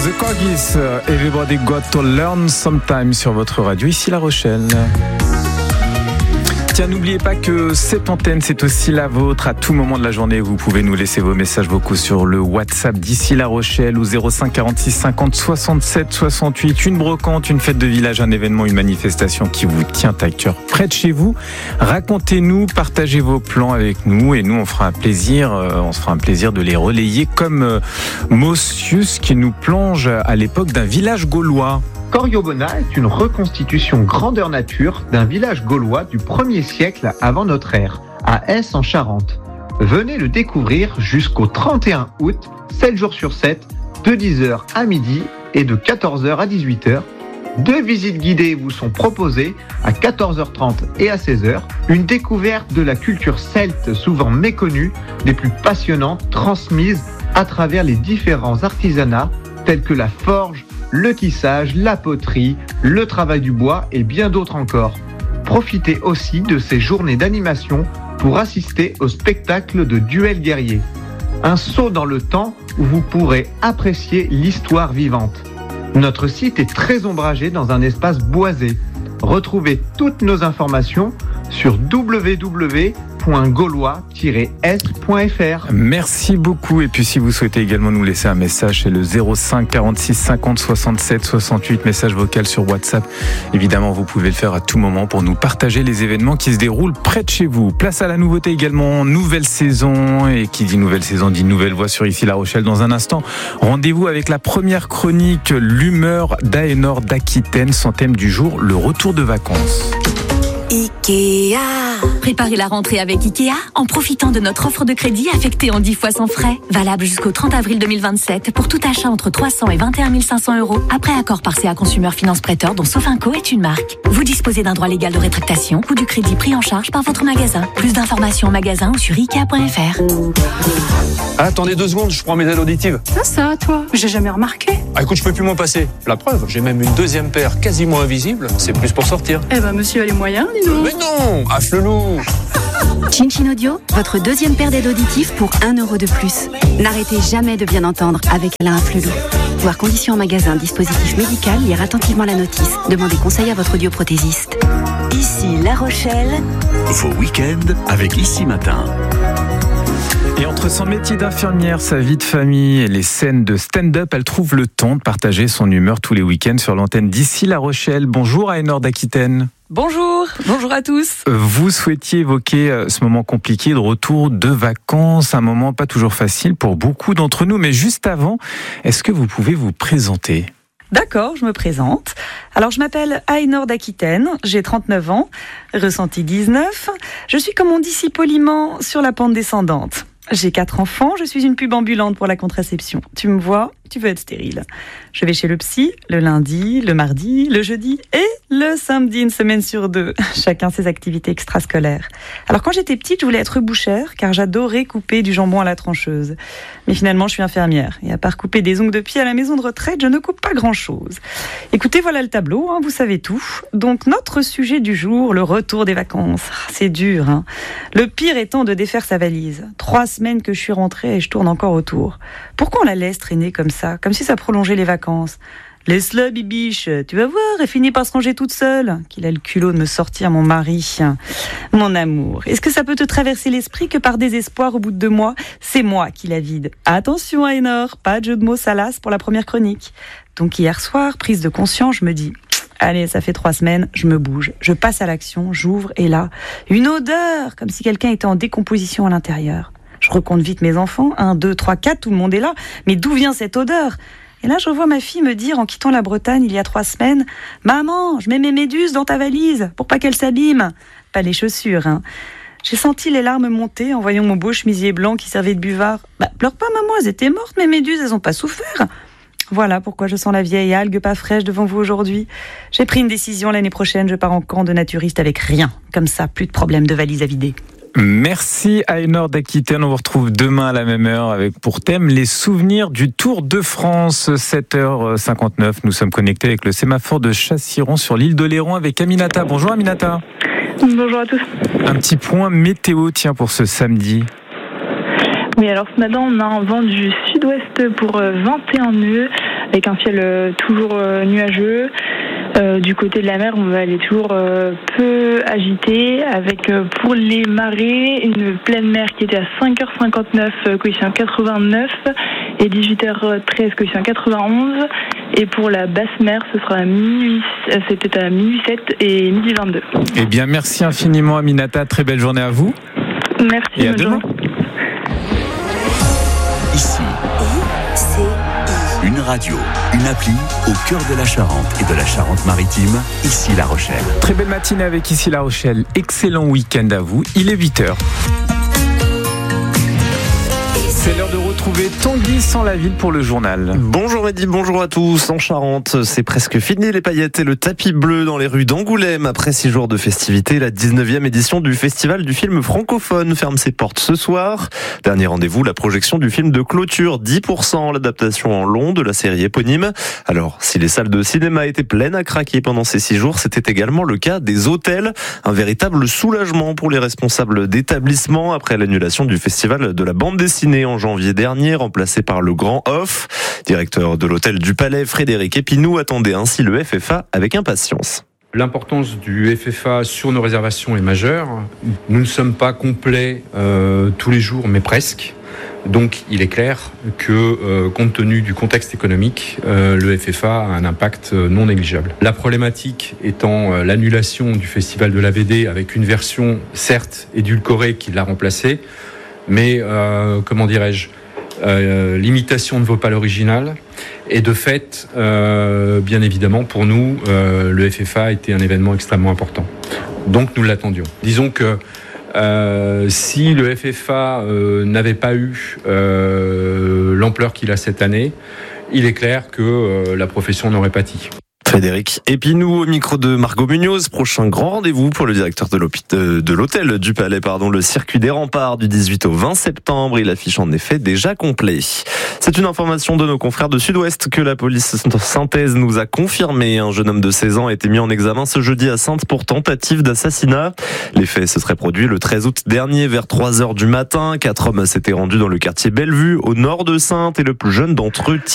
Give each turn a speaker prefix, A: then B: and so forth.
A: The Corgis, Everybody Got to Learn Sometime sur votre radio, ici La Rochelle. Tiens, n'oubliez pas que cette antenne, c'est aussi la vôtre. À tout moment de la journée, vous pouvez nous laisser vos messages vocaux sur le WhatsApp d'ici La Rochelle ou 05 46 50 67 68. Une brocante, une fête de village, un événement, une manifestation qui vous tient à cœur près de chez vous. Racontez-nous, partagez vos plans avec nous et nous, on se fera un plaisir de les relayer comme Mossius qui nous plonge à l'époque d'un village gaulois.
B: Coriobona est une reconstitution grandeur nature d'un village gaulois du 1er siècle avant notre ère, à Hesse en Charente. Venez le découvrir jusqu'au 31 août, 7 jours sur 7, de 10h à midi et de 14h à 18h. 2 visites guidées vous sont proposées à 14h30 et à 16h. Une découverte de la culture celte souvent méconnue, des plus passionnantes, transmises à travers les différents artisanats tels que la forge, le tissage, la poterie, le travail du bois et bien d'autres encore. Profitez aussi de ces journées d'animation pour assister au spectacle de duels guerriers. Un saut dans le temps où vous pourrez apprécier l'histoire vivante. Notre site est très ombragé dans un espace boisé. Retrouvez toutes nos informations sur www.gaulois-s.fr.
A: Merci beaucoup. Et puis si vous souhaitez également nous laisser un message, c'est le 05 46 50 67 68, message vocal sur WhatsApp. Évidemment, vous pouvez le faire à tout moment pour nous partager les événements qui se déroulent près de chez vous. Place à la nouveauté également, nouvelle saison. Et qui dit nouvelle saison dit nouvelle voix sur ici La Rochelle. Dans un instant, rendez-vous avec la première chronique, l'humeur d'Aénor d'Aquitaine. Son thème du jour, le retour de vacances.
C: Ikea. Préparez la rentrée avec Ikea en profitant de notre offre de crédit affectée en 10 fois sans frais. Valable jusqu'au 30 avril 2027 pour tout achat entre 300 et 21 500 euros. Après accord par CA Consumer Finance Prêteur dont Sofinco est une marque. Vous disposez d'un droit légal de rétractation ou du crédit pris en charge par votre magasin. Plus d'informations en magasin ou sur Ikea.fr.
D: Attendez 2 secondes, je prends mes aides auditives.
E: Ça, toi, j'ai jamais remarqué.
D: Ah écoute, je peux plus m'en passer. La preuve, j'ai même une 2e paire quasiment invisible. C'est plus pour sortir.
E: Eh ben, monsieur a les moyens, dis donc.
D: Mais non, affle-loup.
F: Chin Audio, votre 2e paire d'aides auditives pour 1 euro de plus. N'arrêtez jamais de bien entendre avec Alain Afflelou. Voir conditions en magasin, dispositif médical, lire attentivement la notice. Demandez conseil à votre audioprothésiste.
C: Ici La Rochelle.
G: Vos week-ends avec Ici Matin.
A: Et entre son métier d'infirmière, sa vie de famille et les scènes de stand-up, elle trouve le temps de partager son humeur tous les week-ends sur l'antenne d'ici La Rochelle. Bonjour Aénor d'Aquitaine.
H: Bonjour à tous.
A: Vous souhaitiez évoquer ce moment compliqué de retour de vacances, un moment pas toujours facile pour beaucoup d'entre nous. Mais juste avant, est-ce que vous pouvez vous présenter ?
H: D'accord, je me présente. Alors, je m'appelle Aénor d'Aquitaine, j'ai 39 ans, ressenti 19. Je suis, comme on dit si poliment, sur la pente descendante. J'ai 4 enfants, je suis une pub ambulante pour la contraception. Tu me vois, tu veux être stérile. Je vais chez le psy le lundi, le mardi, le jeudi et le samedi, une semaine sur 2. Chacun ses activités extrascolaires. Alors quand j'étais petite, je voulais être bouchère car j'adorais couper du jambon à la trancheuse. Mais finalement, je suis infirmière. Et à part couper des ongles de pied à la maison de retraite, je ne coupe pas grand-chose. Écoutez, voilà le tableau, vous savez tout. Donc notre sujet du jour, le retour des vacances. C'est dur, Le pire étant de défaire sa valise. 3 semaines que je suis rentrée et je tourne encore autour. Pourquoi on la laisse traîner comme ça, comme si ça prolongeait les vacances ? Laisse-la, bibiche, tu vas voir, elle finit par se ranger toute seule. Qu'il a le culot de me sortir mon mari. Mon amour, est-ce que ça peut te traverser l'esprit que par désespoir, au bout de 2 mois, c'est moi qui la vide ? Attention, Aénor, pas de jeu de mots salaces pour la première chronique. Donc hier soir, prise de conscience, je me dis... Allez, ça fait 3 semaines, je me bouge. Je passe à l'action, j'ouvre et là, une odeur, comme si quelqu'un était en décomposition à l'intérieur. Je recompte vite mes enfants, 1, 2, 3, 4, tout le monde est là. Mais d'où vient cette odeur ? Et là, je vois ma fille me dire, en quittant la Bretagne il y a 3 semaines, « Maman, je mets mes méduses dans ta valise pour pas qu'elles s'abîment. » Pas les chaussures, J'ai senti les larmes monter en voyant mon beau chemisier blanc qui servait de buvard. « Pleure pas, maman, elles étaient mortes, mes méduses, elles ont pas souffert. » Voilà pourquoi je sens la vieille algue pas fraîche devant vous aujourd'hui. J'ai pris une décision, l'année prochaine, je pars en camp de naturiste avec rien. Comme ça, plus de problème de valise à vider.
A: Merci Aénor d'Aquitaine. On vous retrouve demain à la même heure avec pour thème les souvenirs du Tour de France. 7h59, nous sommes connectés avec le sémaphore de Chassiron sur l'île d'Oléron avec Aminata. Bonjour Aminata.
I: Bonjour à tous.
A: Un petit point météo, pour ce samedi.
I: Oui, alors ce matin, on a un vent du sud-ouest pour 21 nœuds.
E: avec un ciel toujours nuageux. Du côté de la mer, elle est toujours peu agitée, avec pour les marées une pleine mer qui était à 5h59 coefficient 89 et 18h13 coefficient 91. Et pour la basse mer, ce sera à minuit, c'était à minuit 7 et midi 22.
A: Eh bien, merci infiniment Aminata, très belle journée à vous.
E: Merci.
A: Et à demain.
G: Ici, une radio, une appli au cœur de la Charente et de la Charente-Maritime, ici La Rochelle.
A: Très belle matinée avec ici La Rochelle. Excellent week-end à vous. Il est 8h. C'est l'heure de retrouver Tanguy sans la ville pour le journal.
I: Bonjour Mehdi, bonjour à tous. En Charente, c'est presque fini les paillettes et le tapis bleu dans les rues d'Angoulême. Après 6 jours de festivités, la 19e édition du Festival du film francophone ferme ses portes ce soir. Dernier rendez-vous, la projection du film de clôture 10%, l'adaptation en long de la série éponyme. Alors, si les salles de cinéma étaient pleines à craquer pendant ces 6 jours, c'était également le cas des hôtels. Un véritable soulagement pour les responsables d'établissements après l'annulation du Festival de la bande dessinée en janvier dernier, remplacé par le Grand Off. Directeur de l'hôtel du Palais, Frédéric Epinou attendait ainsi le FFA avec impatience.
J: L'importance du FFA sur nos réservations est majeure. Nous ne sommes pas complets tous les jours, mais presque. Donc il est clair que, compte tenu du contexte économique, le FFA a un impact non négligeable. La problématique étant l'annulation du Festival de l'AVD avec une version certes édulcorée qui l'a remplacée, mais l'imitation ne vaut pas l'original. Et de fait, bien évidemment, pour nous, le FFA était un événement extrêmement important. Donc nous l'attendions. Disons que si le FFA n'avait pas eu l'ampleur qu'il a cette année, il est clair que la profession n'aurait pâti.
I: Frédéric Epinou au micro de Margot Munoz. Prochain grand rendez-vous pour le directeur de l'hôtel du Palais, le circuit des remparts du 18 au 20 septembre. Il affiche en effet déjà complet. C'est une information de nos confrères de Sud-Ouest que la police synthèse nous a confirmé. Un jeune homme de 16 ans a été mis en examen ce jeudi à Saintes pour tentative d'assassinat. Les faits se seraient produits le 13 août dernier vers 3h du matin. 4 hommes s'étaient rendus dans le quartier Bellevue au nord de Saintes et le plus jeune d'entre eux